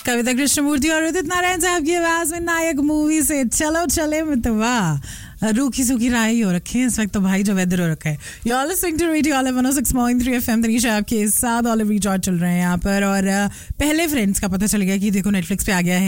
कविता कृष्णमूर्ति और उदित नारायण साहब की आवाज में नायक मूवी से चलो चले मितवा रूखी सूखी राय हो रखे हैं इस वक्त तो भाई जो वेदर हो रखा है। You are listening to radio 106.3 FM. Tanisha आपके साथ ऑलिव रिजॉर्ट चल रहे हैं यहाँ पर और पहले फ्रेंड्स का पता चल गया कि देखो नेटफ्लिक्स पे आ गया है